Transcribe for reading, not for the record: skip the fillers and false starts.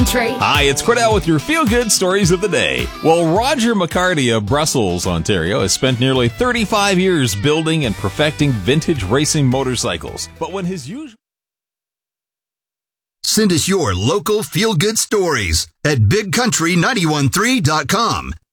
Country. Hi, it's Cordell with your feel-good stories of the day. Well, Roger McCarty of Brussels, Ontario, has spent nearly 35 years building and perfecting vintage racing motorcycles. But when his usual... Send us your local feel-good stories at bigcountry913.com.